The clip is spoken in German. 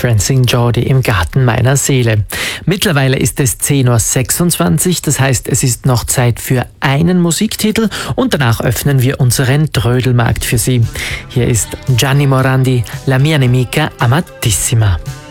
Francine Jordi im Garten meiner Seele. Mittlerweile ist es 10.26 Uhr, das heißt, es ist noch Zeit für einen Musiktitel und danach öffnen wir unseren Trödelmarkt für Sie. Hier ist Gianni Morandi, La mia nemica amatissima.